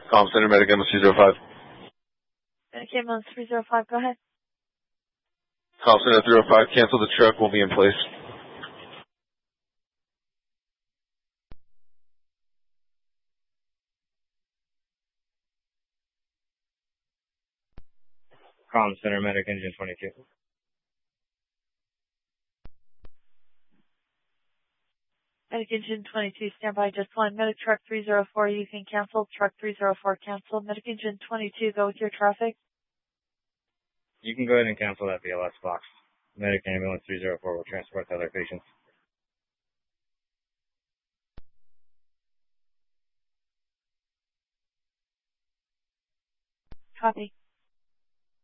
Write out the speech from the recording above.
Calm Center, Medic Ambulance 305. Medic Ambulance 305, go ahead. Calm Center 305, cancel the truck, won't be in place. Calm Center, Medic Engine 22. Medic Engine 22, standby just one. Medic Truck 304, you can cancel. Truck 304, cancel. Medic Engine 22, go with your traffic. You can go ahead and cancel that BLS box. Medic Ambulance 304 will transport the other patients. Copy.